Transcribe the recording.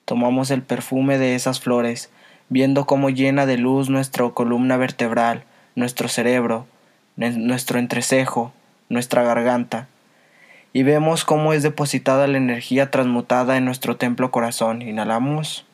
tomamos el perfume de esas flores, viendo cómo llena de luz nuestra columna vertebral, nuestro cerebro, nuestro entrecejo, nuestra garganta, y vemos cómo es depositada la energía transmutada en nuestro templo corazón. Inhalamos.